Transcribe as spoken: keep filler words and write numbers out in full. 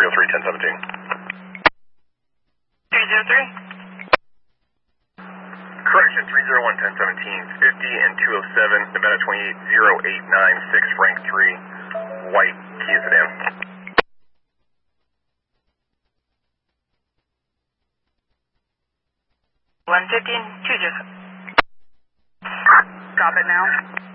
three oh three, ten seventeen. three oh three? Correction, three oh one, ten seventeen, fifty and two oh seven, Nevada twenty-eight, oh eight nine six, Frank three, white Kia sedan. one fifteen, two zero. Drop it now.